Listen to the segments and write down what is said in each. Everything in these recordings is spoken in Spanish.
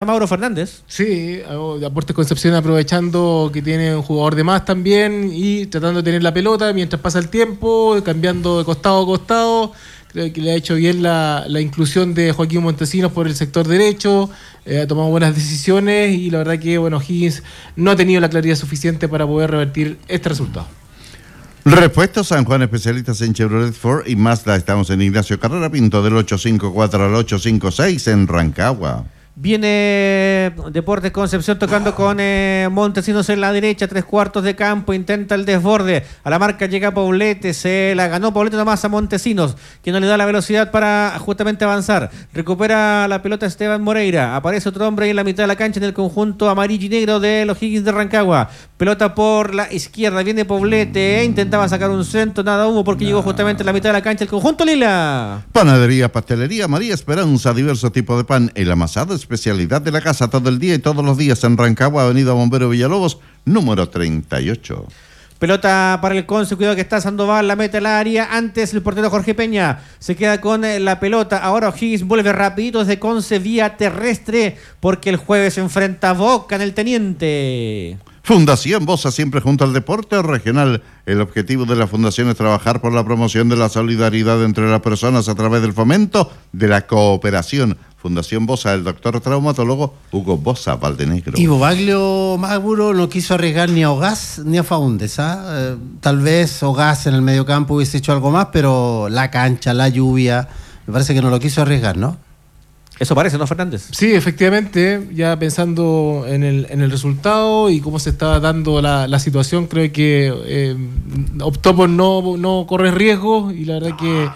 Mauro Fernández. Sí, Deportes Concepción aprovechando que tiene un jugador de más también y tratando de tener la pelota mientras pasa el tiempo, cambiando de costado a costado. Creo que le ha hecho bien la inclusión de Joaquín Montesinos por el sector derecho, ha tomado buenas decisiones y la verdad que Higgins no ha tenido la claridad suficiente para poder revertir este resultado. Repuestos San Juan, especialistas en Chevrolet, Ford y Mazda. Estamos en Ignacio Carrera Pinto, del 854 al 856 en Rancagua. Viene Deportes Concepción tocando con Montesinos en la derecha, 3/4 de campo, intenta el desborde, a la marca llega Poblete, se la ganó Poblete nomás a Montesinos, que no le da la velocidad para justamente avanzar, recupera la pelota Esteban Moreira, aparece otro hombre ahí en la mitad de la cancha en el conjunto amarillo y negro de los Higgins de Rancagua, pelota por la izquierda, viene Poblete, intentaba sacar un centro, nada hubo porque llegó justamente en la mitad de la cancha el conjunto lila. Panadería, pastelería María Esperanza, diversos tipos de pan, el amasado, especialidad de la casa, todo el día y todos los días en Rancagua, avenida Bombero Villalobos, número 38. Pelota para el Conce, cuidado que está Sandoval, la mete al área, antes el portero Jorge Peña, se queda con la pelota, ahora O'Higgins vuelve rapidito desde Conce vía terrestre, porque el jueves se enfrenta a Boca en el Teniente. Fundación Bosa, siempre junto al deporte regional. El objetivo de la fundación es trabajar por la promoción de la solidaridad entre las personas a través del fomento de la cooperación. Fundación Bosa, el doctor traumatólogo Hugo Bosa Valdenegro. Y Bobaglio, Mauro, no quiso arriesgar ni a Ogás ni a Faúndez. Tal vez Ogás en el mediocampo hubiese hecho algo más, pero la cancha, la lluvia, me parece que no lo quiso arriesgar, ¿no? Eso parece, ¿no, Fernández? Sí, efectivamente, ya pensando en el resultado y cómo se está dando la situación, creo que optó por no correr riesgos y la verdad que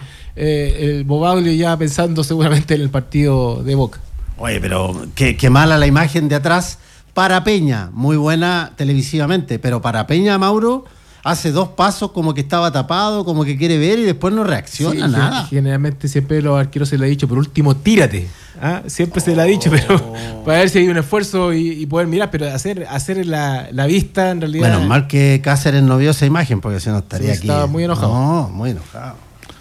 el Bobaglio ya pensando seguramente en el partido de Boca. Oye, pero qué mala la imagen de atrás para Peña, muy buena televisivamente, pero para Peña, Mauro, hace 2 pasos como que estaba tapado, como que quiere ver y después no reacciona nada. Generalmente siempre los arqueros se le ha dicho, por último, tírate. Siempre se le ha dicho, pero para ver si hay un esfuerzo y poder mirar, pero hacer la vista en realidad. Bueno, mal que Cáceres no vio esa imagen, porque si no estaría aquí. Estaba muy enojado. No, muy enojado.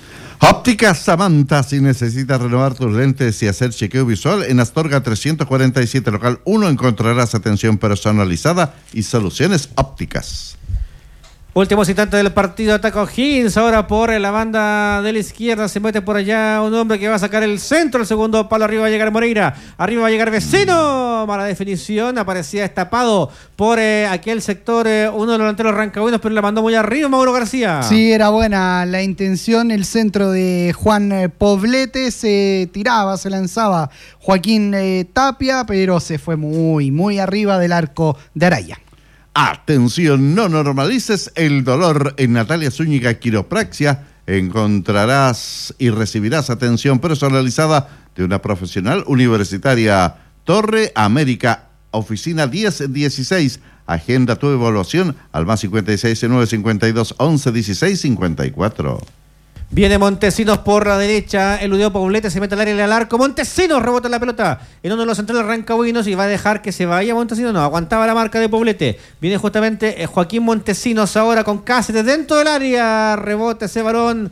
Óptica Samantha, si necesitas renovar tus lentes y hacer chequeo visual, en Astorga 347, local 1, encontrarás atención personalizada y soluciones ópticas. Últimos instantes del partido, ataca O'Higgins, ahora por la banda de la izquierda, se mete por allá un hombre que va a sacar el centro, el segundo palo, arriba va a llegar Moreira, arriba va a llegar Vecino, mala definición, aparecía destapado por aquel sector, uno de los delanteros rancagüinos, pero la mandó muy arriba Mauro García. Sí, era buena la intención, el centro de Juan Poblete, se tiraba, se lanzaba Joaquín Tapia, pero se fue muy arriba del arco de Araya. Atención, no normalices el dolor. En Natalia Zúñiga Quiropraxia encontrarás y recibirás atención personalizada de una profesional universitaria. Torre América, oficina 1016. Agenda tu evaluación al más 56 952 11 16 54. Viene Montesinos por la derecha, eludió Poblete, se mete al área del arco, Montesinos rebota la pelota en uno de los centrales rancagüinos y va a dejar que se vaya Montesinos, no, aguantaba la marca de Poblete, viene justamente Joaquín Montesinos ahora con Cáceres dentro del área, rebota ese varón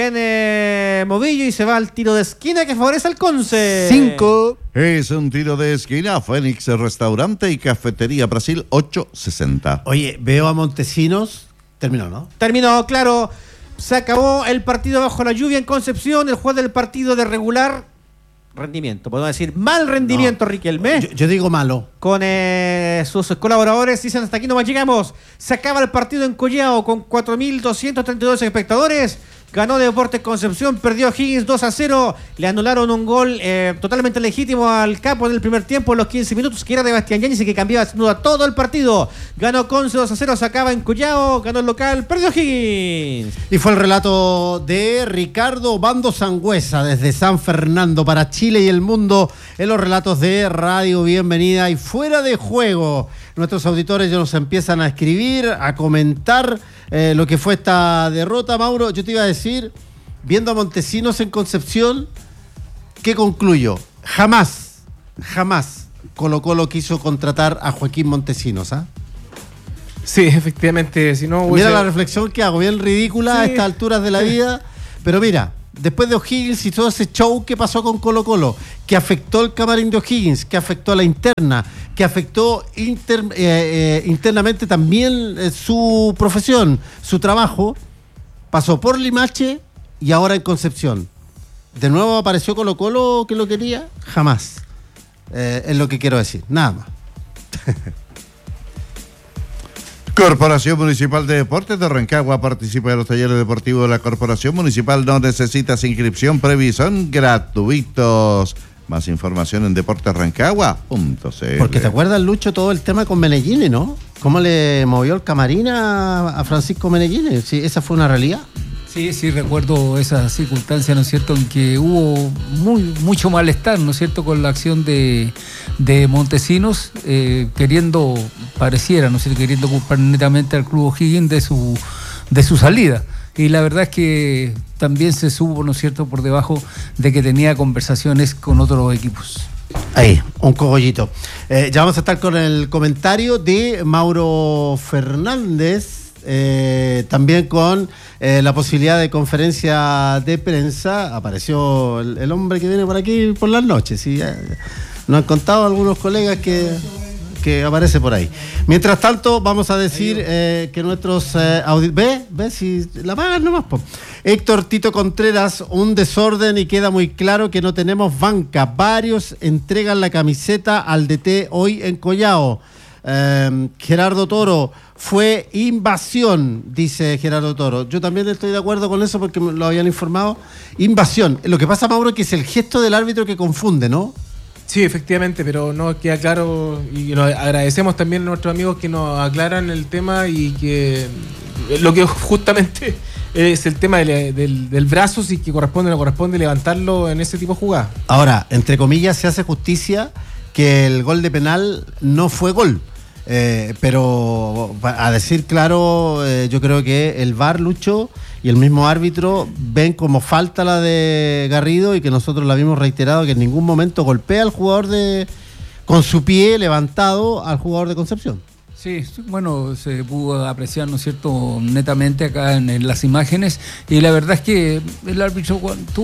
en Movillo y se va al tiro de esquina que favorece al Conce. 5. Es un tiro de esquina, Fénix Restaurante y Cafetería Brasil 860. Oye, veo a Montesinos, terminó, ¿no? Terminó, claro. Se acabó el partido bajo la lluvia en Concepción, el juego del partido de regular rendimiento, podemos decir mal rendimiento, no, Riquelme. Yo digo malo. Con sus colaboradores dicen hasta aquí nomás llegamos. Se acaba el partido en Collao con 4.232 espectadores. Ganó Deportes Concepción, perdió Higgins 2-0. Le anularon un gol totalmente legítimo al capo en el primer tiempo, en los 15 minutos, que era de Bastián Yáñez y que cambiaba sin duda todo el partido. Ganó Conce 2-0, se acaba en Collao, ganó el local, perdió Higgins. Y fue el relato de Ricardo Bando Sangüesa desde San Fernando para Chile y el mundo en los relatos de Radio Bienvenida y Fuera de Juego. Nuestros auditores ya nos empiezan a escribir, a comentar lo que fue esta derrota. Mauro, yo te iba a decir, viendo a Montesinos en Concepción, ¿qué concluyo? Jamás Colo-Colo quiso contratar a Joaquín Montesinos, ¿ah? Sí, efectivamente, si no... Mira la reflexión que hago, bien ridícula a estas alturas de la vida, pero mira, después de O'Higgins y todo ese show que pasó con Colo-Colo, que afectó el camarín de O'Higgins, que afectó a la interna, que afectó internamente también su profesión, su trabajo, pasó por Limache y ahora en Concepción. ¿De nuevo apareció Colo-Colo que lo quería? Jamás. Es lo que quiero decir, nada más. Corporación Municipal de Deportes de Rancagua participa de los talleres deportivos de la Corporación Municipal. No necesitas inscripción previa y son gratuitos. Más información en deportesrancagua.cl. Porque te acuerdas, Lucho, todo el tema con Meneghini, ¿no? ¿Cómo le movió el camarín a Francisco Meneghini? Sí, esa fue una realidad. Sí, recuerdo esa circunstancia, ¿no es cierto?, en que hubo mucho malestar, ¿no es cierto?, con la acción de Montesinos, pareciera, ¿no es cierto?, queriendo culpar netamente al Club O'Higgins de su salida. Y la verdad es que también se supo, ¿no es cierto?, por debajo de que tenía conversaciones con otros equipos. Ahí, un cogollito. Ya vamos a estar con el comentario de Mauro Fernández. También con la posibilidad de conferencia de prensa. Apareció el hombre que viene por aquí por las noches, ¿sí? Nos han contado algunos colegas que aparece por ahí. Mientras tanto, vamos a decir que nuestros ve si la pagan nomás, po. Héctor Tito Contreras, un desorden y queda muy claro que no tenemos banca. Varios entregan la camiseta al DT hoy en Collao. Gerardo Toro, fue invasión, dice Gerardo Toro. Yo también estoy de acuerdo con eso porque me lo habían informado. Invasión. Lo que pasa, Mauro, es que es el gesto del árbitro que confunde, ¿no? Sí, efectivamente, pero no queda claro y nos agradecemos también a nuestros amigos que nos aclaran el tema y que lo que justamente es el tema del brazo, si que corresponde o no corresponde levantarlo en ese tipo de jugada. Ahora, entre comillas, se hace justicia que el gol de penal no fue gol. Pero a decir claro, yo creo que el VAR, Lucho, y el mismo árbitro ven como falta la de Garrido y que nosotros la habíamos reiterado que en ningún momento golpea al jugador con su pie levantado al jugador de Concepción. Sí, bueno, se pudo apreciar, ¿no es cierto?, netamente acá en las imágenes, y la verdad es que el árbitro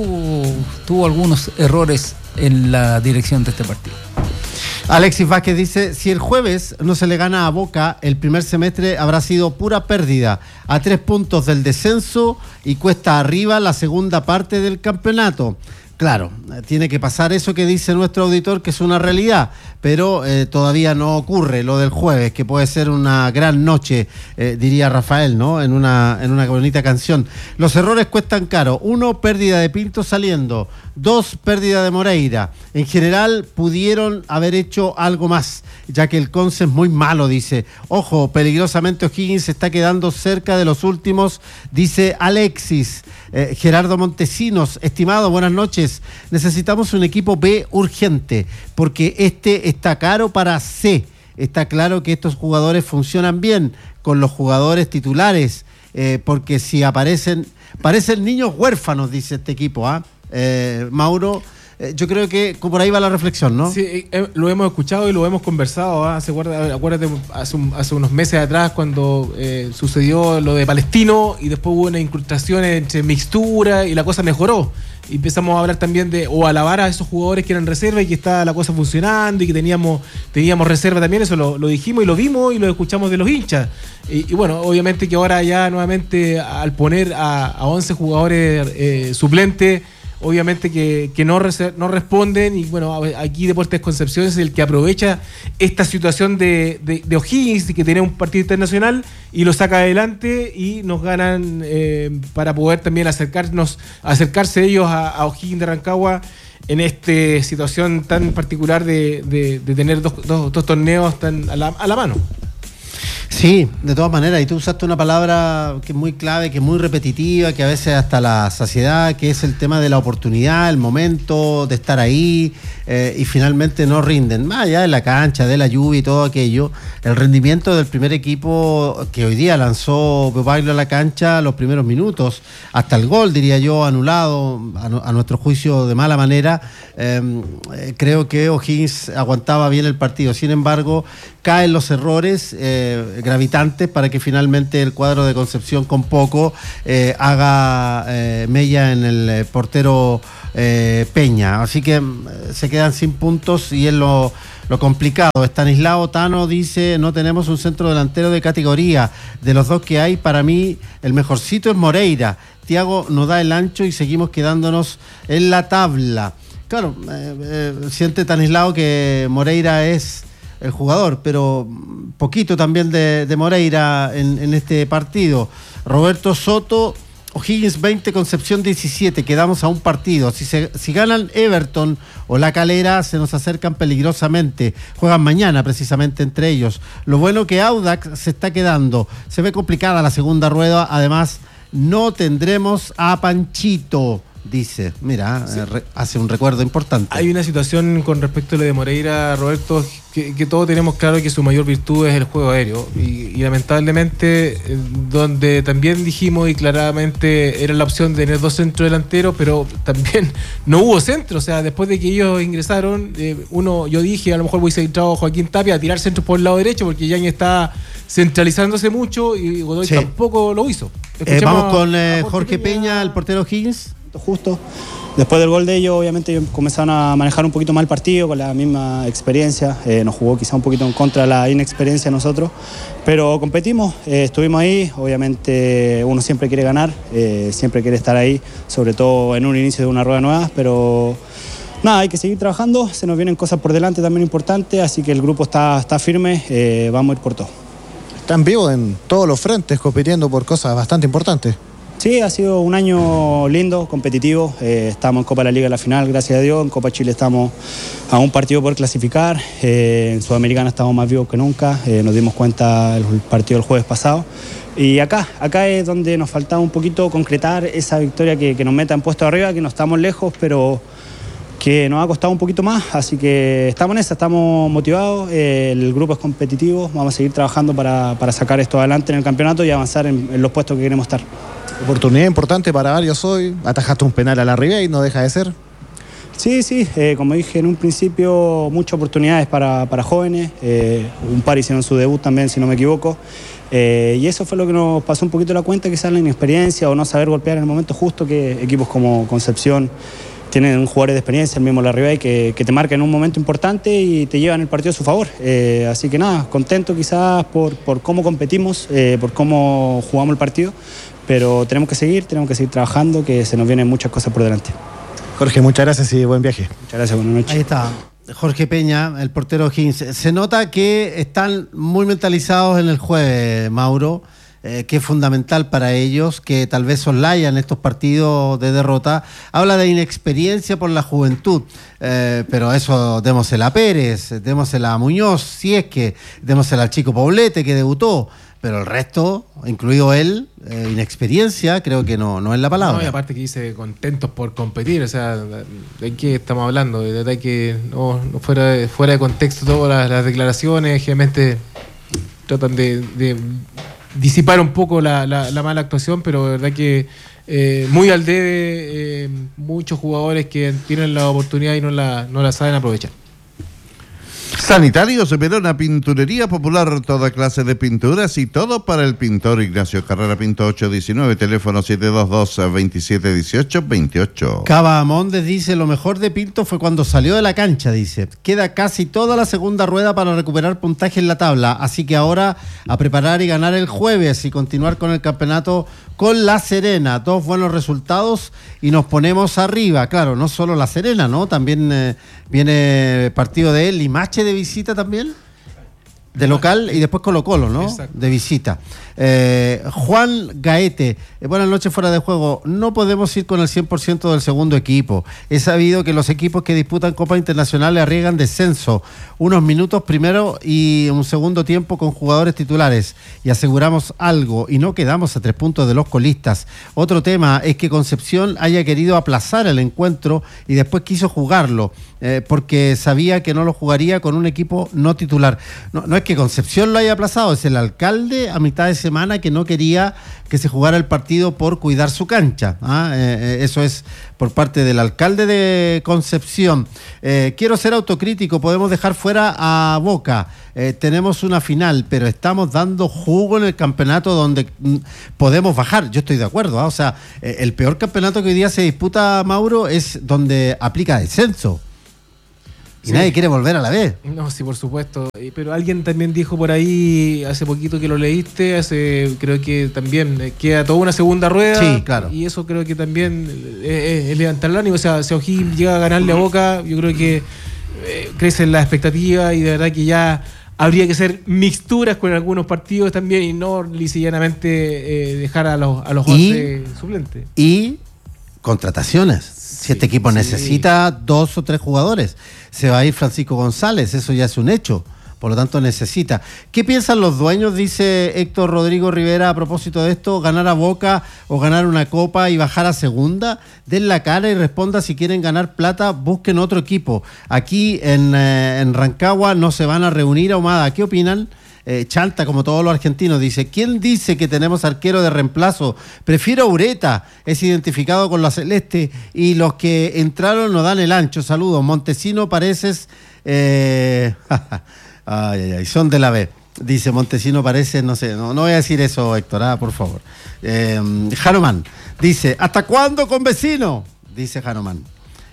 tuvo algunos errores en la dirección de este partido. Alexis Vázquez dice, si el jueves no se le gana a Boca, el primer semestre habrá sido pura pérdida, a 3 puntos del descenso y cuesta arriba la segunda parte del campeonato. Claro, tiene que pasar eso que dice nuestro auditor, que es una realidad, pero todavía no ocurre lo del jueves, que puede ser una gran noche, diría Rafael, ¿no? En una bonita canción. Los errores cuestan caro. 1, pérdida de Pinto saliendo. 2, pérdida de Moreira. En general, pudieron haber hecho algo más, ya que el Conce es muy malo, dice. Ojo, peligrosamente O'Higgins se está quedando cerca de los últimos, dice Alexis. Gerardo Montesinos, estimado, buenas noches. Necesitamos un equipo B urgente, porque este está caro para C. Está claro que estos jugadores funcionan bien con los jugadores titulares, porque si parecen niños huérfanos, dice este equipo, ¿ah? Mauro, yo creo que por ahí va la reflexión, ¿no? Sí, lo hemos escuchado y lo hemos conversado, ¿eh? Acuérdate hace unos meses atrás cuando sucedió lo de Palestino y después hubo una incrustación entre mixtura y la cosa mejoró. Y empezamos a hablar también o alabar a esos jugadores que eran reserva y que está la cosa funcionando y que teníamos reserva también. Eso lo dijimos y lo vimos y lo escuchamos de los hinchas. Y bueno, obviamente que ahora ya nuevamente al poner a 11 jugadores suplentes, obviamente que no responden. Y bueno, aquí Deportes Concepción es el que aprovecha esta situación de O'Higgins, que tiene un partido internacional y lo saca adelante y nos ganan para poder también acercarse ellos a O'Higgins de Rancagua en esta situación tan particular de tener dos torneos tan a la mano. Sí, de todas maneras, y tú usaste una palabra que es muy clave, que es muy repetitiva, que a veces hasta la saciedad, que es el tema de la oportunidad, el momento de estar ahí, y finalmente no rinden. Más allá de la cancha, de la lluvia y todo aquello, el rendimiento del primer equipo que hoy día lanzó Pepailo a la cancha los primeros minutos, hasta el gol, diría yo, anulado a nuestro juicio de mala manera, creo que O'Higgins aguantaba bien el partido. Sin embargo, caen los errores, gravitantes para que finalmente el cuadro de Concepción con poco haga mella en el portero Peña. Así que se quedan sin puntos y es lo complicado. Estanislao Tano dice: no tenemos un centro delantero de categoría. De los dos que hay, para mí el mejorcito es Moreira. Thiago no da el ancho y seguimos quedándonos en la tabla. Claro, siente Estanislao que Moreira es el jugador, pero poquito también de Moreira en este partido. Roberto Soto: O'Higgins 20, Concepción 17, quedamos a un partido. Si ganan Everton o La Calera, se nos acercan peligrosamente. Juegan mañana precisamente entre ellos. Lo bueno que Audax se está quedando. Se ve complicada la segunda rueda, además no tendremos a Panchito. Dice, mira, sí. Hace un recuerdo importante. Hay una situación con respecto a lo de Moreira, Roberto, que todos tenemos claro que su mayor virtud es el juego aéreo y lamentablemente donde también dijimos y claramente era la opción de tener dos centros delanteros, pero también no hubo centro. O sea, después de que ellos ingresaron, yo dije, a lo mejor hubiese entrado Joaquín Tapia a tirar centros por el lado derecho porque Yañez está centralizándose mucho y Godoy tampoco lo hizo. Vamos con Jorge Peña, el portero Higgins. Justo después del gol de ellos, obviamente ellos comenzaron a manejar un poquito más el partido con la misma experiencia. Nos jugó quizá un poquito en contra de la inexperiencia de nosotros, pero competimos, estuvimos ahí. Obviamente uno siempre quiere ganar, siempre quiere estar ahí, sobre todo en un inicio de una rueda nueva, pero nada, hay que seguir trabajando, se nos vienen cosas por delante también importantes, así que el grupo está firme, vamos a ir por todo. Están vivos en todos los frentes, compitiendo por cosas bastante importantes. Sí, ha sido un año lindo, competitivo. Estamos en Copa de la Liga en la final, gracias a Dios. En Copa Chile estamos a un partido por clasificar. En Sudamericana estamos más vivos que nunca. Nos dimos cuenta el partido del jueves pasado. Y acá es donde nos faltaba un poquito concretar esa victoria que nos meta en puesto arriba, que no estamos lejos, pero que nos ha costado un poquito más. Así que estamos en esa, estamos motivados. El grupo es competitivo. Vamos a seguir trabajando para sacar esto adelante en el campeonato y avanzar en los puestos que queremos estar. Oportunidad importante para varios hoy. Atajaste un penal a la Ribey, no deja de ser. Sí, como dije en un principio, muchas oportunidades para jóvenes. Un par hicieron su debut también, si no me equivoco. Y eso fue lo que nos pasó un poquito la cuenta, quizás la inexperiencia o no saber golpear en el momento justo, que equipos como Concepción tienen jugadores de experiencia, el mismo La Ribey, que te marca en un momento importante y te llevan el partido a su favor. Así que nada, contento quizás por cómo competimos, por cómo jugamos el partido. Pero tenemos que seguir trabajando, que se nos vienen muchas cosas por delante. Jorge, muchas gracias y buen viaje. Muchas gracias, buenas noches. Ahí está, Jorge Peña, el portero Higgins. Se nota que están muy mentalizados en el jueves, Mauro, que es fundamental para ellos, que tal vez soslayan estos partidos de derrota. Habla de inexperiencia por la juventud, pero eso démosela a Pérez, démosela a Muñoz, si es que démosela al chico Poblete que debutó. Pero el resto, incluido él, inexperiencia, creo que no es la palabra. No, y aparte que dice contentos por competir, o sea, ¿de qué estamos hablando? De verdad que no fuera de contexto todas las declaraciones, generalmente tratan de disipar un poco la mala actuación, pero de verdad que muy al debe, muchos jugadores que tienen la oportunidad y no la saben aprovechar. Sanitarios Verona, Pinturería Popular, toda clase de pinturas y todo para el pintor Ignacio Carrera Pinto 819, teléfono 722-2718-28. Cava Mondes dice: lo mejor de Pinto fue cuando salió de la cancha, dice. Queda casi toda la segunda rueda para recuperar puntaje en la tabla, así que ahora a preparar y ganar el jueves y continuar con el campeonato con La Serena. 2 buenos resultados y nos ponemos arriba. Claro, no solo La Serena, ¿no? También viene partido de Limache de visita también, de local, y después Colo-Colo, ¿no? Exacto. De visita. Juan Gaete, buenas noches, fuera de juego. No podemos ir con el 100% del segundo equipo. He sabido que los equipos que disputan Copa Internacional le arriesgan descenso. Unos minutos primero y un segundo tiempo con jugadores titulares y aseguramos algo y no quedamos a 3 puntos de los colistas. Otro tema es que Concepción haya querido aplazar el encuentro y después quiso jugarlo porque sabía que no lo jugaría con un equipo no titular. No es que Concepción lo haya aplazado, es el alcalde a mitad de semana que no quería que se jugara el partido por cuidar su cancha. Eso es por parte del alcalde de Concepción. Quiero ser autocrítico, podemos dejar fuera a Boca. tenemos una final, pero estamos dando jugo en el campeonato donde podemos bajar. Yo estoy de acuerdo, ¿ah? O sea, el peor campeonato que hoy día se disputa, Mauro, es donde aplica descenso. Y sí, nadie quiere volver a la B. No, sí, por supuesto. Pero alguien también dijo por ahí, hace poquito que lo leíste, creo que también queda toda una segunda rueda. Sí, claro. Y eso creo que también es levantar el ánimo. O sea, si O'Higgins llega a ganarle a Boca, yo creo que crecen las expectativas y de verdad que ya habría que hacer mixturas con algunos partidos también y no lisa y llanamente dejar a los 11 suplentes. Y contrataciones. Si este equipo necesita 2 o 3 jugadores, se va a ir Francisco González, eso ya es un hecho. Por lo tanto, necesita. ¿Qué piensan los dueños? Dice Héctor Rodrigo Rivera a propósito de esto. ¿Ganar a Boca o ganar una copa y bajar a segunda? Den la cara y responda si quieren ganar plata, busquen otro equipo. Aquí en Rancagua no se van a reunir, Ahumada. ¿Qué opinan? Chalta, como todos los argentinos, dice: ¿quién dice que tenemos arquero de reemplazo? Prefiero a Ureta, es identificado con la celeste y los que entraron no dan el ancho. Saludos. Montesino Pareces, son de la B. Dice Montesino Pareces, no sé, no voy a decir eso, Héctor, por favor. Jaroman dice: ¿hasta cuándo con vecino? Dice Jaroman.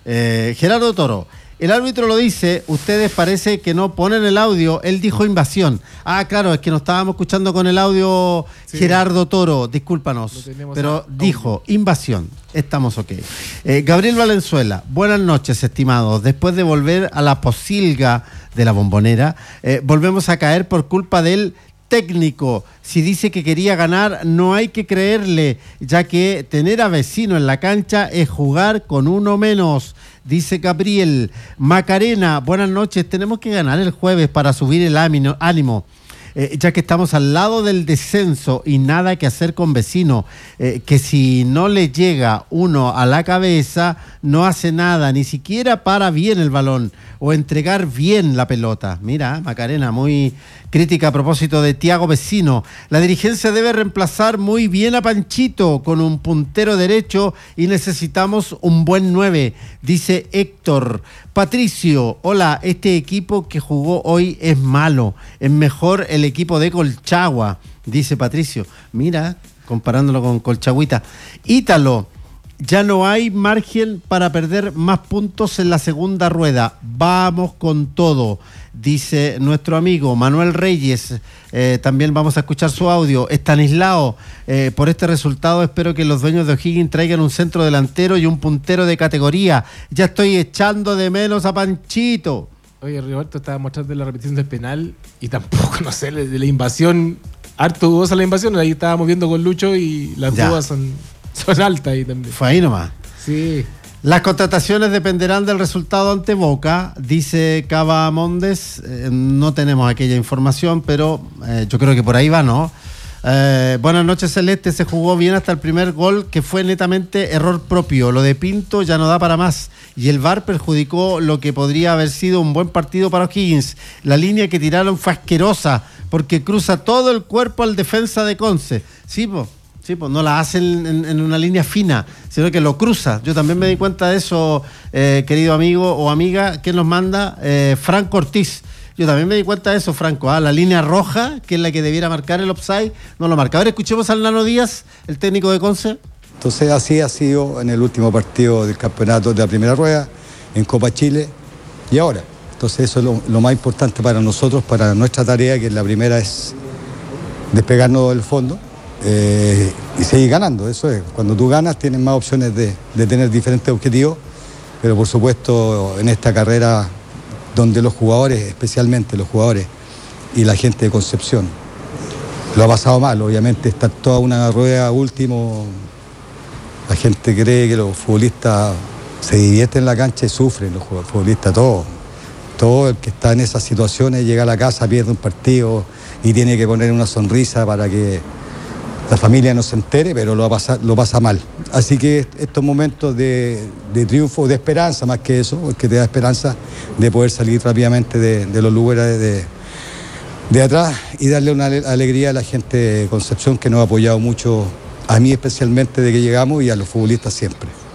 Gerardo Toro: el árbitro lo dice, ustedes parece que no ponen el audio, él dijo invasión. Claro, es que nos estábamos escuchando con el audio, sí. Gerardo Toro, discúlpanos, pero dijo invasión, estamos ok. Gabriel Valenzuela: buenas noches, estimados. Después de volver a la posilga de la Bombonera, volvemos a caer por culpa del técnico. Si dice que quería ganar, no hay que creerle, ya que tener a vecino en la cancha es jugar con uno menos. Dice Gabriel. Macarena: buenas noches, tenemos que ganar el jueves para subir el ánimo. Ya que estamos al lado del descenso y nada que hacer con vecino, que si no le llega uno a la cabeza, no hace nada, ni siquiera para bien el balón o entregar bien la pelota. Mira, Macarena, muy crítica a propósito de Tiago Vecino. La dirigencia debe reemplazar muy bien a Panchito con un puntero derecho y necesitamos un buen 9, dice Héctor. Patricio: hola, este equipo que jugó hoy es malo, es mejor el equipo de Colchagua, dice Patricio. Mira, comparándolo con Colchagüita. Ítalo: ya no hay margen para perder más puntos en la segunda rueda. Vamos con todo, dice nuestro amigo Manuel Reyes. También vamos a escuchar su audio. Estanislao: por este resultado espero que los dueños de O'Higgins traigan un centro delantero y un puntero de categoría. Ya estoy echando de menos a Panchito. Oye, Roberto estaba mostrando la repetición del penal y tampoco, no sé, de la invasión, harto dudosa la invasión. Ahí estábamos viendo con Lucho y las dudas son altas ahí también. Fue ahí nomás. Sí. Las contrataciones dependerán del resultado ante Boca, dice Cava Mondes. No tenemos aquella información, pero yo creo que por ahí va, ¿no? Buenas noches, Celeste. Se jugó bien hasta el primer gol, que fue netamente error propio. Lo de Pinto ya no da para más. Y el VAR perjudicó lo que podría haber sido un buen partido para O'Higgins. La línea que tiraron fue asquerosa, porque cruza todo el cuerpo al defensa de Conce. Sí, pues no la hacen en una línea fina, sino que lo cruza. Yo también me di cuenta de eso, querido amigo o amiga, que nos manda Franco Ortiz. Yo también me di cuenta de eso, Franco. La línea roja, que es la que debiera marcar el offside, no lo marca. A ver, escuchemos al Nano Díaz, el técnico de Conce. Entonces así ha sido en el último partido del campeonato de la primera rueda, en Copa Chile y ahora. Entonces eso es lo más importante para nosotros, para nuestra tarea, que la primera es despegarnos del fondo. Y seguir ganando, eso es. Cuando tú ganas tienes más opciones de tener diferentes objetivos, pero por supuesto en esta carrera donde los jugadores, especialmente los jugadores y la gente de Concepción, lo ha pasado mal. Obviamente está toda una rueda último, la gente cree que los futbolistas se divierten en la cancha y sufren, los futbolistas, todo el que está en esas situaciones llega a la casa, pierde un partido y tiene que poner una sonrisa para que la familia no se entere, pero lo pasa mal. Así que estos momentos de triunfo, de esperanza más que eso, porque te da esperanza de poder salir rápidamente de los lugares de atrás y darle una alegría a la gente de Concepción, que nos ha apoyado mucho, a mí especialmente, de que llegamos, y a los futbolistas siempre.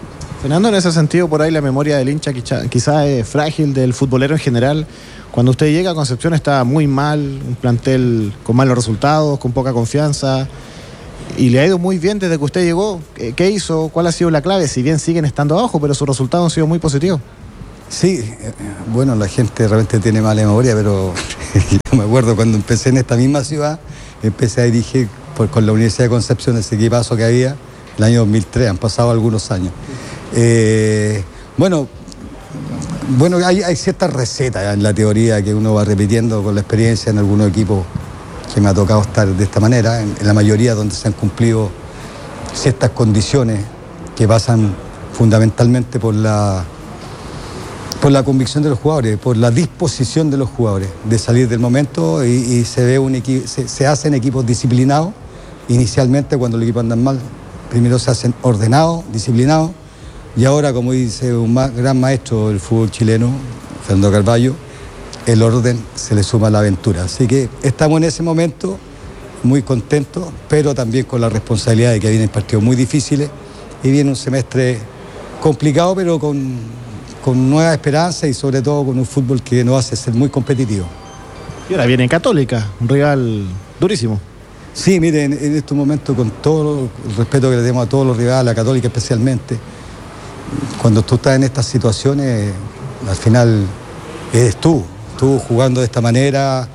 Fernando, en ese sentido, por ahí la memoria del hincha quizás es frágil, del futbolero en general. Cuando usted llega a Concepción está muy mal, un plantel con malos resultados, con poca confianza, y le ha ido muy bien desde que usted llegó. ¿Qué hizo? ¿Cuál ha sido la clave? Si bien siguen estando abajo, pero sus resultados han sido muy positivos. Sí, bueno, la gente de repente tiene mala memoria, pero yo me acuerdo cuando empecé en esta misma ciudad, empecé a dirigir con la Universidad de Concepción ese equipazo que había el año 2003, han pasado algunos años. Bueno, hay ciertas recetas en la teoría que uno va repitiendo con la experiencia en algunos equipos que me ha tocado estar de esta manera, en la mayoría donde se han cumplido ciertas condiciones que pasan fundamentalmente por la convicción de los jugadores, por la disposición de los jugadores de salir del momento y se hacen equipos disciplinados. Inicialmente, cuando el equipo anda mal, primero se hacen ordenados, disciplinados, y ahora, como dice un gran maestro del fútbol chileno, Fernando Carvalho, el orden se le suma a la aventura. Así que estamos en ese momento muy contentos, pero también con la responsabilidad de que vienen partidos muy difíciles y viene un semestre complicado, pero con nueva esperanza y sobre todo con un fútbol que nos hace ser muy competitivo. Y ahora viene Católica, un rival durísimo. Sí, miren, en estos momentos, con todo el respeto que le tenemos a todos los rivales, a Católica especialmente, cuando tú estás en estas situaciones, al final eres tú jugando de esta manera,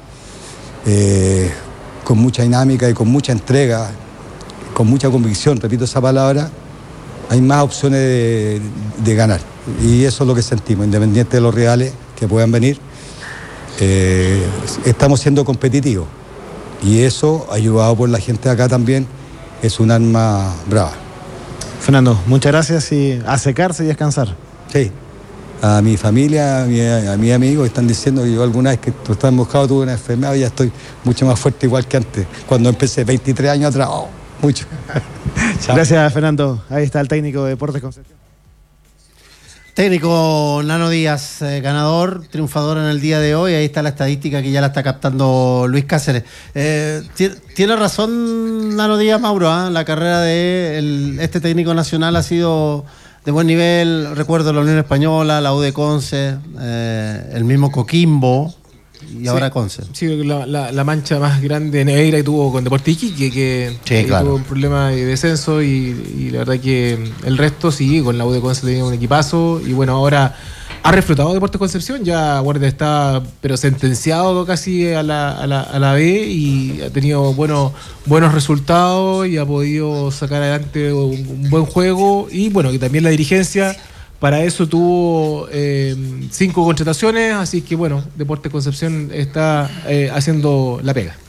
con mucha dinámica y con mucha entrega, con mucha convicción, repito esa palabra, hay más opciones de ganar. Y eso es lo que sentimos, independiente de los rivales que puedan venir, estamos siendo competitivos. Y eso, ayudado por la gente de acá también, es un arma brava. Fernando, muchas gracias y a secarse y descansar. Sí, a mi familia, a mis amigos están diciendo que yo alguna vez que tú estás moscado tuve una enfermedad y ya estoy mucho más fuerte igual que antes, cuando empecé 23 años atrás, mucho. Gracias, Fernando. Ahí está el técnico de Deportes Concepción. Técnico Nano Díaz, ganador, triunfador en el día de hoy. Ahí está la estadística que ya la está captando Luis Cáceres. Tiene razón Nano Díaz, Mauro, ¿eh? La carrera de este técnico nacional ha sido de buen nivel. Recuerdo la Unión Española, la U de Conce, el mismo Coquimbo y ahora Conce. Sí, la mancha más grande negra que tuvo con Deportes Iquique, que claro, tuvo un problema de descenso y la verdad que el resto sí, con la U de Conce tenía un equipazo y bueno, ahora ha reflotado Deportes Concepción, ya Guardia está pero sentenciado casi a la B y ha tenido buenos resultados y ha podido sacar adelante un buen juego y bueno, que también la dirigencia para eso tuvo 5 contrataciones, así que bueno, Deportes Concepción está haciendo la pega.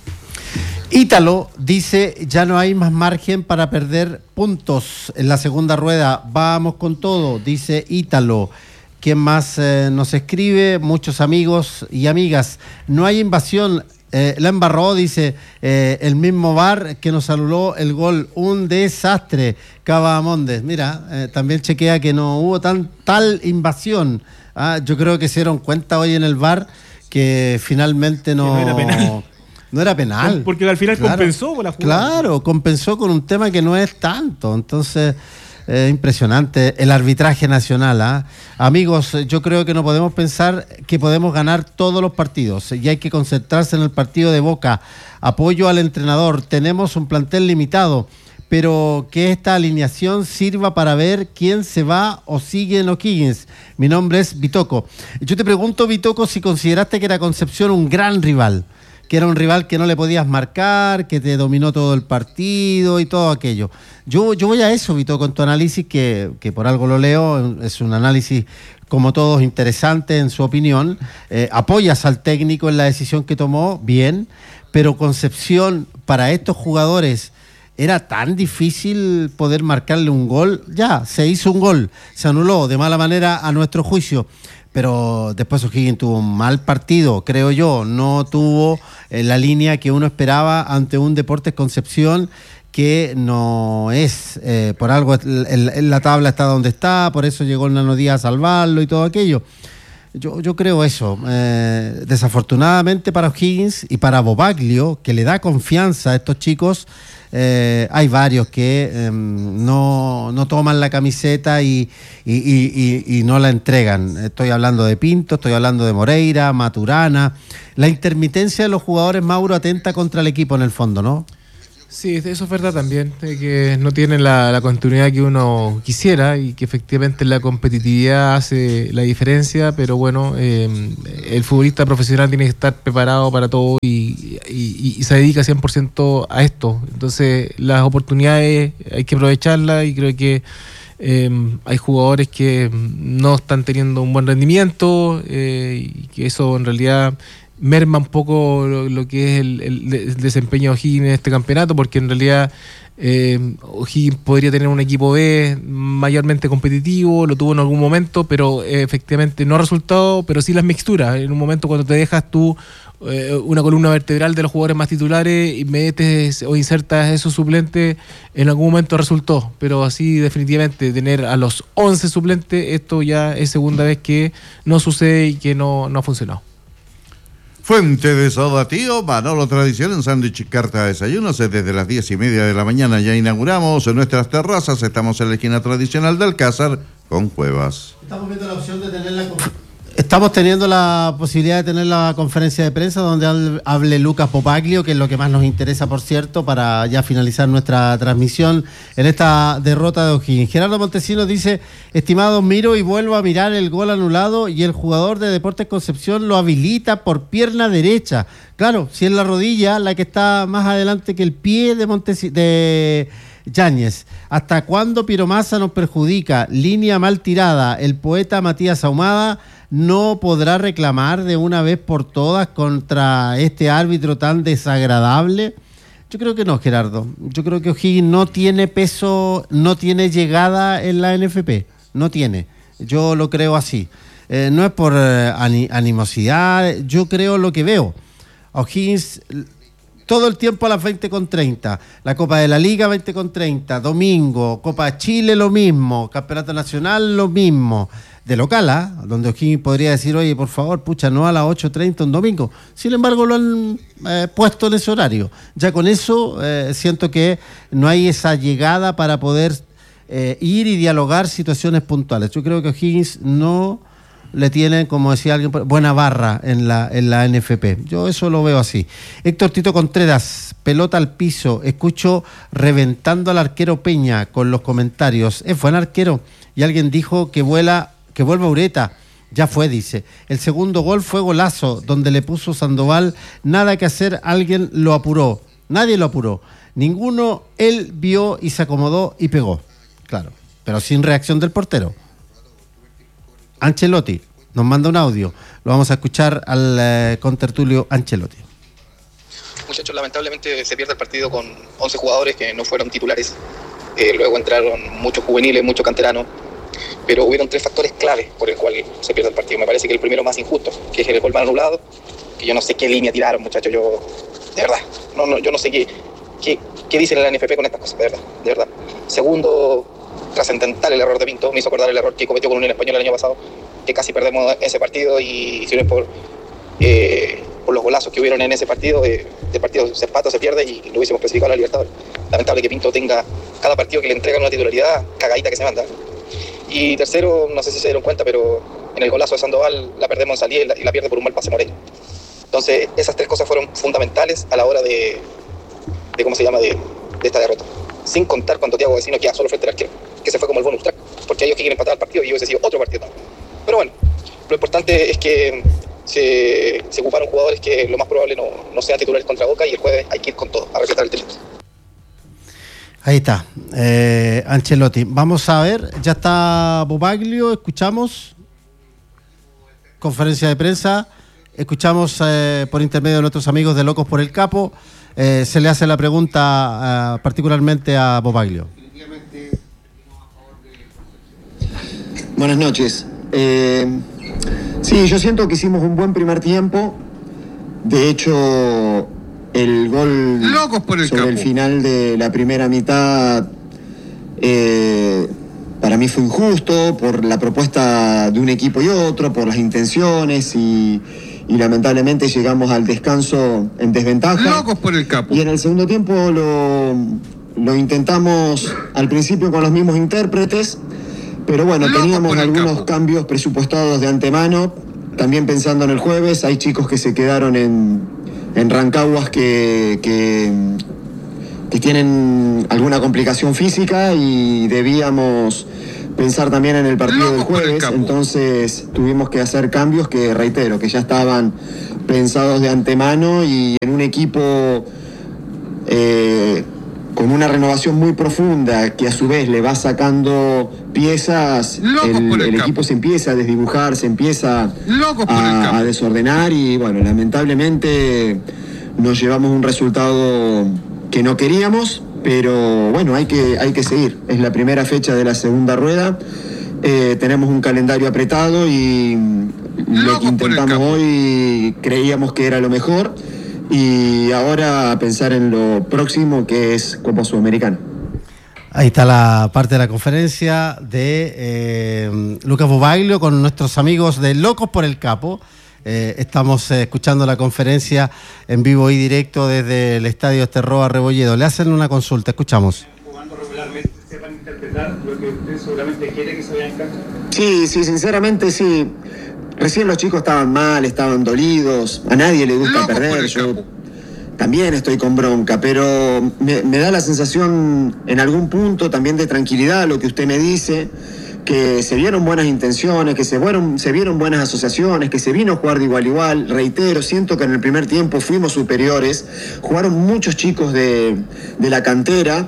Ítalo dice, ya no hay más margen para perder puntos en la segunda rueda, vamos con todo, dice Ítalo. ¿Quién más nos escribe? Muchos amigos y amigas. No hay invasión, la embarró, dice el mismo VAR que nos anuló el gol. Un desastre, Cavamondes. Mira, también chequea que no hubo tal invasión. Yo creo que se dieron cuenta hoy en el VAR que finalmente no era penal. No era penal. Porque al final compensó con la jugada. Claro, compensó con un tema que no es tanto. Entonces... impresionante el arbitraje nacional. Amigos, yo creo que no podemos pensar que podemos ganar todos los partidos y hay que concentrarse en el partido de Boca. Apoyo al entrenador, tenemos un plantel limitado, pero que esta alineación sirva para ver quién se va o sigue en O'Higgins. Mi nombre es Bitoco. Yo te pregunto, Bitoco, si consideraste que era Concepción un gran rival, que era un rival que no le podías marcar, que te dominó todo el partido y todo aquello. Yo voy a eso, Vito, con tu análisis, que por algo lo leo, es un análisis, como todos, interesante en su opinión. Apoyas al técnico en la decisión que tomó, bien, pero Concepción, para estos jugadores, ¿era tan difícil poder marcarle un gol? Ya, se hizo un gol, se anuló de mala manera a nuestro juicio. Pero después O'Higgins tuvo un mal partido, creo yo, no tuvo la línea que uno esperaba ante un Deportes Concepción que no es, por algo la tabla está donde está, por eso llegó el Nano Díaz a salvarlo y todo aquello. Yo creo eso. Desafortunadamente para O'Higgins y para Bobaglio, que le da confianza a estos chicos, hay varios que no toman la camiseta y no la entregan. Estoy hablando de Pinto, estoy hablando de Moreira, Maturana. La intermitencia de los jugadores, Mauro, atenta contra el equipo en el fondo, ¿no? Sí, eso es verdad también, de que no tienen la continuidad que uno quisiera y que efectivamente la competitividad hace la diferencia, pero bueno, el futbolista profesional tiene que estar preparado para todo y se dedica 100% a esto. Entonces las oportunidades hay que aprovecharlas y creo que hay jugadores que no están teniendo un buen rendimiento y que eso en realidad merma un poco lo que es el desempeño de O'Higgins en este campeonato, porque en realidad O'Higgins podría tener un equipo B mayormente competitivo, lo tuvo en algún momento, pero efectivamente no ha resultado, pero sí las mixturas. En un momento cuando te dejas tú una columna vertebral de los jugadores más titulares y metes o insertas esos suplentes, en algún momento resultó, pero así definitivamente tener a los 11 suplentes, esto ya es segunda vez que no sucede y que no ha funcionado. Fuente de Soda Tío, Manolo Tradición en sándwich y carta de desayunos. Desde las 10:30 de la mañana ya inauguramos en nuestras terrazas. Estamos en la esquina tradicional de Alcázar con Cuevas. Estamos viendo la opción de tener Estamos teniendo la posibilidad de tener la conferencia de prensa donde hable Lucas Bobaglio, que es lo que más nos interesa, por cierto, para ya finalizar nuestra transmisión en esta derrota de O'Higgins. Gerardo Montesinos dice: estimado, miro y vuelvo a mirar el gol anulado y el jugador de Deportes Concepción lo habilita por pierna derecha. Claro, si es la rodilla la que está más adelante que el pie de Yáñez. ¿Hasta cuándo Piromasa nos perjudica? Línea mal tirada. El poeta Matías Ahumada no podrá reclamar de una vez por todas contra este árbitro tan desagradable. Yo creo que no, Gerardo. Yo creo que O'Higgins no tiene peso, no tiene llegada en la NFP. No tiene. Yo lo creo así. No es por animosidad. Yo creo lo que veo. O'Higgins todo el tiempo a las 20:30. La Copa de la Liga 20:30. Domingo, Copa Chile lo mismo. Campeonato Nacional lo mismo. De local, donde O'Higgins podría decir: oye, por favor, pucha, no a las 8:30 un domingo. Sin embargo, lo han puesto en ese horario. Ya con eso siento que no hay esa llegada para poder ir y dialogar situaciones puntuales. Yo creo que O'Higgins no le tienen, como decía alguien, buena barra en la NFP. Yo eso lo veo así. Héctor Tito Contreras, pelota al piso. Escucho reventando al arquero Peña con los comentarios. Es buen arquero. Y alguien dijo que vuelva Ureta. Ya fue, dice. El segundo gol fue golazo, donde le puso Sandoval. Nada que hacer, alguien lo apuró. Nadie lo apuró. Ninguno, él vio y se acomodó y pegó. Claro, pero sin reacción del portero. Ancelotti nos manda un audio. Lo vamos a escuchar al contertulio Ancelotti. Muchachos, lamentablemente se pierde el partido con 11 jugadores que no fueron titulares. Luego entraron muchos juveniles, muchos canteranos. Pero hubieron 3 factores claves por el cual se pierde el partido. Me parece que el primero más injusto, que es el gol mal anulado, que yo no sé qué línea tiraron, muchachos. Yo, de verdad, yo no sé qué dicen en la NFP con estas cosas, de verdad. Segundo, trascendental el error de Pinto. Me hizo acordar el error que cometió con Unión Española el año pasado, que casi perdemos ese partido, y si no es por los golazos que hubieron en ese partido, el partido se empata, se pierde y lo hubiésemos clasificado a la Libertadores. Lamentable que Pinto tenga cada partido que le entregan una titularidad, cagadita que se manda. Y tercero, no sé si se dieron cuenta, pero en el golazo de Sandoval la perdemos en salida y la pierde por un mal pase Moreira. Entonces, esas 3 cosas fueron fundamentales a la hora de esta derrota. Sin contar cuando Thiago Vecino queda solo frente al arquero, que se fue como el bonus track, porque ellos quieren empatar el partido y hubiese sido otro partido también. Pero bueno, lo importante es que se ocuparon jugadores que lo más probable no sean titulares contra Boca, y el jueves hay que ir con todo, a rescatar el talento. Ahí está, Ancelotti. Vamos a ver, ya está Bobaglio, escuchamos conferencia de prensa, escuchamos por intermedio de nuestros amigos de Locos por el Capo, se le hace la pregunta particularmente a Bobaglio. Buenas noches. Sí, yo siento que hicimos un buen primer tiempo. De hecho, el gol sobre el final de la primera mitad para mí fue injusto por la propuesta de un equipo y otro, por las intenciones y lamentablemente llegamos al descanso en desventaja. Locos por el capo. Y en el segundo tiempo lo intentamos al principio con los mismos intérpretes, pero bueno, teníamos algunos cambios presupuestados de antemano, también pensando en el jueves. Hay chicos que se quedaron en Rancaguas que tienen alguna complicación física y debíamos pensar también en el partido del jueves, entonces tuvimos que hacer cambios que, reitero, que ya estaban pensados de antemano y en un equipo con una renovación muy profunda que a su vez le va sacando piezas, el equipo se empieza a desdibujar, se empieza a desordenar y bueno, lamentablemente nos llevamos un resultado que no queríamos, pero bueno, hay que seguir. Es la primera fecha de la segunda rueda, tenemos un calendario apretado y lo que intentamos hoy creíamos que era lo mejor y ahora pensar en lo próximo que es Copa Sudamericana. Ahí está la parte de la conferencia de Lucas Bobaglio con nuestros amigos de Locos por el Capo. Estamos escuchando la conferencia en vivo y directo desde el Estadio Esterroa Rebolledo. Le hacen una consulta, escuchamos. ¿Jugando regularmente sepan interpretar lo que usted seguramente quiere que se vea en cancha? Sí, sinceramente sí. Recién los chicos estaban mal, estaban dolidos, a nadie le gusta perder, yo también estoy con bronca, pero me da la sensación en algún punto también de tranquilidad lo que usted me dice, que se vieron buenas intenciones, que se vieron buenas asociaciones, que se vino a jugar de igual a igual. Reitero, siento que en el primer tiempo fuimos superiores, jugaron muchos chicos de la cantera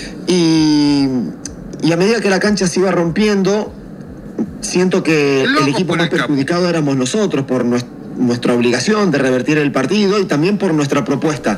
y a medida que la cancha se iba rompiendo, siento que el equipo más perjudicado éramos nosotros por nuestra obligación de revertir el partido y también por nuestra propuesta.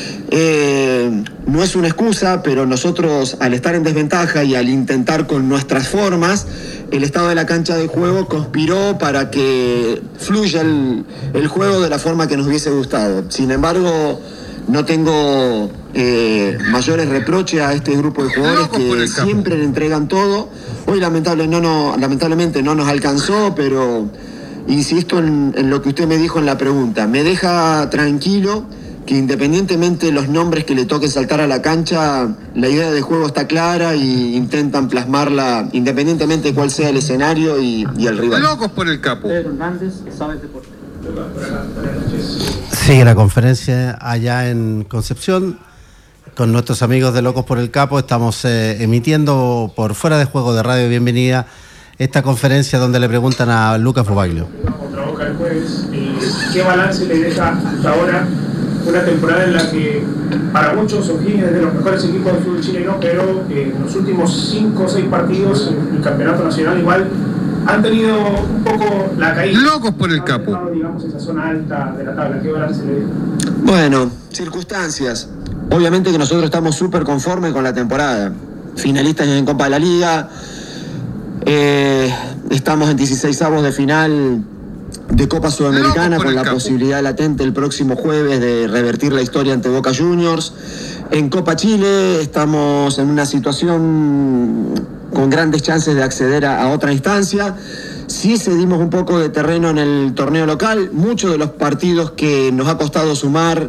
No es una excusa, pero nosotros al estar en desventaja y al intentar con nuestras formas, el estado de la cancha de juego conspiró para que fluya el juego de la forma que nos hubiese gustado. Sin embargo, no tengo mayores reproches a este grupo de jugadores que siempre le entregan todo. Hoy lamentablemente no nos alcanzó, pero insisto en lo que usted me dijo en la pregunta. Me deja tranquilo que independientemente de los nombres que le toque saltar a la cancha, la idea de juego está clara y intentan plasmarla independientemente de cuál sea el escenario y el rival. Locos por el capo. Sigue la conferencia allá en Concepción con nuestros amigos de Locos por el Capo. Estamos emitiendo por Fuera de Juego de Radio Bienvenida esta conferencia donde le preguntan a Lucas Bobaglio. Contra Boca el jueves, ¿qué balance le deja hasta ahora una temporada en la que para muchos O'Higgins es de los mejores equipos del fútbol chileno, pero en los últimos 5 o 6 partidos en el campeonato nacional igual han tenido un poco la caída? Locos por el capo. Digamos, esa zona alta de la tabla. ¿Qué balance le deja? Bueno, circunstancias. Obviamente que nosotros estamos súper conformes con la temporada. Finalistas en Copa de la Liga. Estamos en 16avos de final de Copa Sudamericana con la posibilidad latente el próximo jueves de revertir la historia ante Boca Juniors. En Copa Chile estamos en una situación con grandes chances de acceder a otra instancia. Sí cedimos un poco de terreno en el torneo local. Muchos de los partidos que nos ha costado sumar,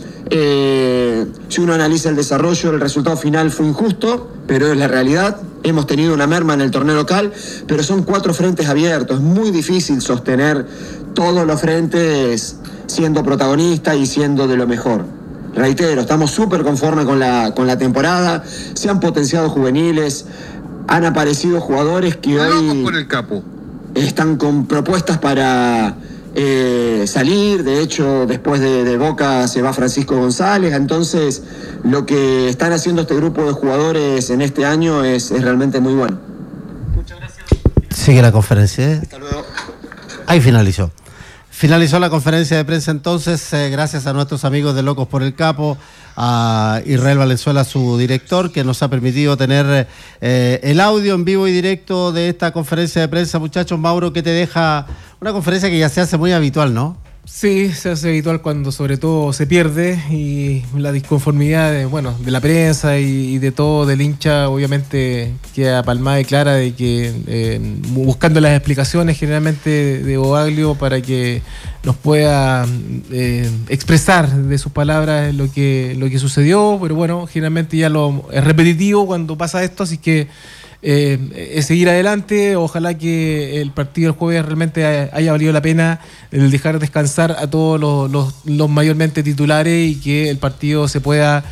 si uno analiza el desarrollo, el resultado final fue injusto, pero es la realidad. Hemos tenido una merma en el torneo local, pero son 4 frentes abiertos. Es muy difícil sostener todos los frentes siendo protagonista y siendo de lo mejor. Reitero, estamos súper conformes con la temporada. Se han potenciado juveniles, han aparecido jugadores que hoy están con propuestas para salir. De hecho, después de Boca se va Francisco González. Entonces, lo que están haciendo este grupo de jugadores en este año es realmente muy bueno. Muchas gracias. Sigue la conferencia. Hasta luego. Ahí finalizó. Finalizó la conferencia de prensa entonces, gracias a nuestros amigos de Locos por el Capo, a Israel Valenzuela, su director, que nos ha permitido tener el audio en vivo y directo de esta conferencia de prensa. Muchachos, Mauro, que te deja una conferencia que ya se hace muy habitual, ¿no? Sí, se hace habitual cuando sobre todo se pierde y la disconformidad de la prensa y de todo del hincha obviamente queda palmada y clara de que buscando las explicaciones generalmente de Boaglio para que nos pueda expresar de sus palabras lo que sucedió, pero bueno, generalmente ya es repetitivo cuando pasa esto, así que es seguir adelante. Ojalá que el partido del jueves realmente haya valido la pena el dejar descansar a todos los mayormente titulares y que el partido se pueda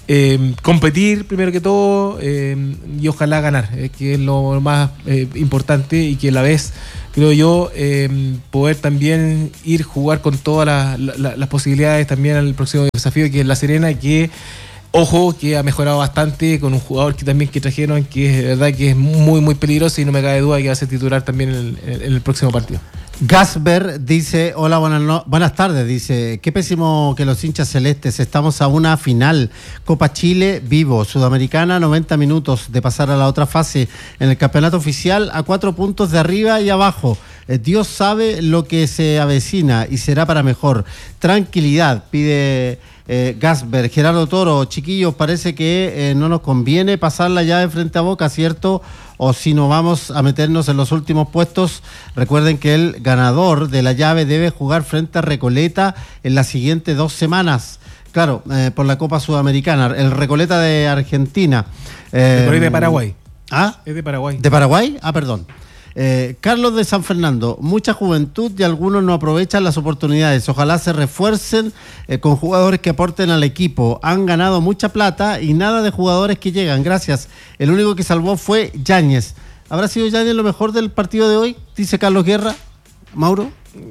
competir primero que todo y ojalá ganar, que es lo más importante, y que a la vez creo yo poder también jugar con todas las posibilidades también al próximo desafío, que es La Serena, que ojo, que ha mejorado bastante con un jugador que trajeron, que es verdad que es muy muy peligroso y no me cabe duda que va a ser titular también en el próximo partido. Gasper dice, hola, buenas tardes, dice, qué pésimo que los hinchas celestes, estamos a una final, Copa Chile vivo, Sudamericana 90 minutos de pasar a la otra fase, en el campeonato oficial a 4 puntos de arriba y abajo, Dios sabe lo que se avecina y será para mejor, tranquilidad, pide Gasper. Gerardo Toro, chiquillos, parece que no nos conviene pasarla ya de frente a Boca, ¿cierto? O si no vamos a meternos en los últimos puestos, recuerden que el ganador de la llave debe jugar frente a Recoleta en las siguientes 2 semanas. Claro, por la Copa Sudamericana, el Recoleta de Argentina. Recoleta de Paraguay. ¿Ah? Es de Paraguay. ¿De Paraguay? Ah, perdón. Carlos de San Fernando, mucha juventud y algunos no aprovechan las oportunidades, ojalá se refuercen con jugadores que aporten al equipo, han ganado mucha plata y nada de jugadores que llegan, gracias, el único que salvó fue Yáñez. ¿Habrá sido Yáñez lo mejor del partido de hoy? Dice Carlos Guerra. Mauro.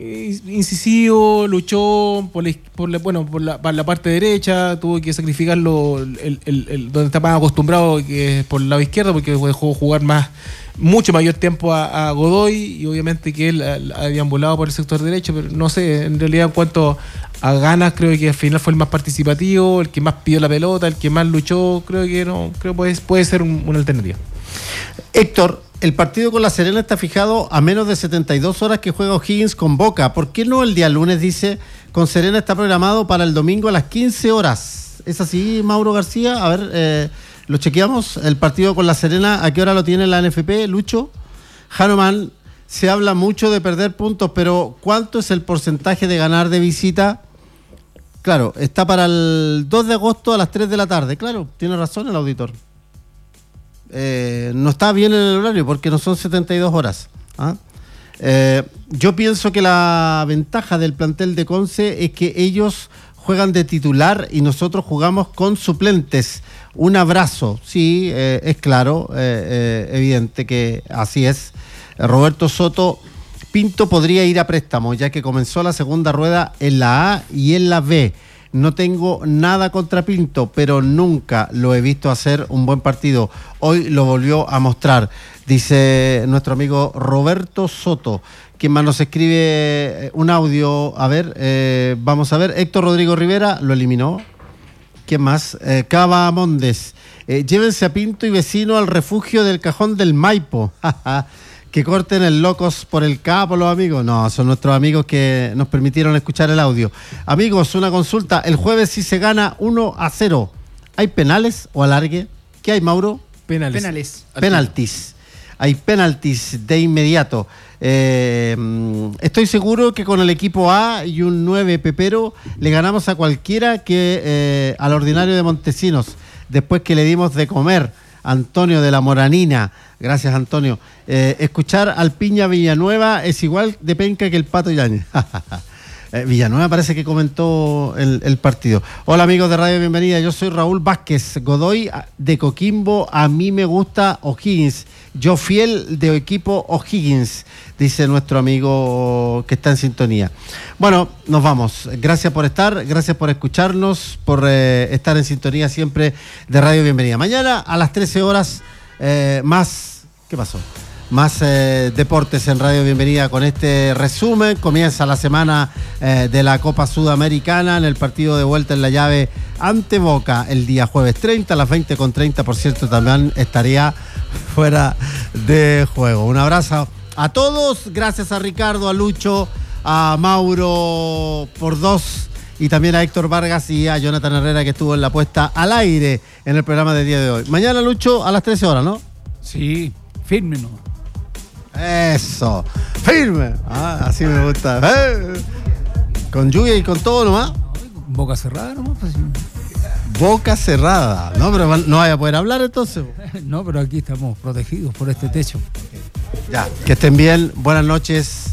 Incisivo, luchó por la parte derecha, tuvo que sacrificarlo donde está más acostumbrado, que es por el lado izquierdo, porque dejó jugar mucho mayor tiempo a Godoy, y obviamente que él había ambulado por el sector derecho, pero no sé, en realidad en cuanto a ganas, creo que al final fue el más participativo, el que más pidió la pelota, el que más luchó, creo que puede ser una alternativa. Héctor, el partido con La Serena está fijado a menos de 72 horas que juega O'Higgins con Boca. ¿Por qué no el día lunes? Dice, con Serena está programado para el domingo a las 15 horas. ¿Es así, Mauro García? A ver, lo chequeamos. El partido con La Serena, ¿a qué hora lo tiene la NFP, Lucho? Hanuman, se habla mucho de perder puntos, pero ¿cuánto es el porcentaje de ganar de visita? Claro, está para el 2 de agosto a las 3 de la tarde. Claro, tiene razón el auditor. No está bien en el horario porque no son 72 horas. ¿Ah? Yo pienso que la ventaja del plantel de Conce es que ellos juegan de titular y nosotros jugamos con suplentes. Un abrazo, sí, es claro, evidente que así es. Roberto Soto, Pinto podría ir a préstamo ya que comenzó la segunda rueda en la A y en la B. No tengo nada contra Pinto, pero nunca lo he visto hacer un buen partido. Hoy lo volvió a mostrar, dice nuestro amigo Roberto Soto. ¿Quién más nos escribe un audio? A ver, vamos a ver. Héctor Rodrigo Rivera lo eliminó. ¿Quién más? Cava Mondes. Llévense a Pinto y Vecino al refugio del Cajón del Maipo. Que corten el locos por el capo los amigos. No, son nuestros amigos que nos permitieron escuchar el audio. Amigos, una consulta. El jueves sí se gana 1-0. ¿Hay penales o alargue? ¿Qué hay, Mauro? Penales. Penaltis. Hay penaltis de inmediato. Estoy seguro que con el equipo A y un 9 pepero le ganamos a cualquiera que al ordinario de Montesinos. Después que le dimos de comer. Antonio de la Moranina, gracias Antonio. Escuchar al Piña Villanueva es igual de penca que el Pato Yáñez. Villanueva parece que comentó el partido. Hola amigos de Radio Bienvenida, yo soy Raúl Vázquez Godoy de Coquimbo, a mí me gusta O'Higgins, yo fiel de equipo O'Higgins, dice nuestro amigo que está en sintonía. Bueno, nos vamos, gracias por estar, gracias por escucharnos, por estar en sintonía siempre de Radio Bienvenida. Mañana a las 13 horas más, ¿qué pasó? Más deportes en Radio Bienvenida con este resumen. Comienza la semana de la Copa Sudamericana en el partido de vuelta en la llave ante Boca el día jueves 30 a las 20:30. Por cierto, también estaría fuera de juego. Un abrazo a todos. Gracias a Ricardo, a Lucho, a Mauro por 2 y también a Héctor Vargas y a Jonathan Herrera, que estuvo en la puesta al aire en el programa del día de hoy. Mañana, Lucho, a las 13 horas, ¿no? Sí, firme, ¿no? Eso, firme. Así me gusta. Con lluvia y con todo nomás. Boca cerrada nomás. Pues. Boca cerrada. No, pero no vaya a poder hablar entonces. No, pero aquí estamos protegidos por este techo. Ya, que estén bien. Buenas noches.